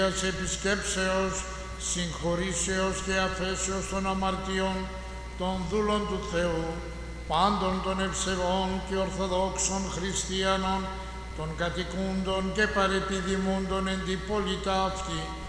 επισκέψεως, συγχωρήσεως και αφέσεως των αμαρτιών των δούλων του Θεού, πάντων των ευσεβών και ορθοδόξων χριστιανών, των κατοικούντων και παρεπιδημούντων εν την πόλητα αυτή,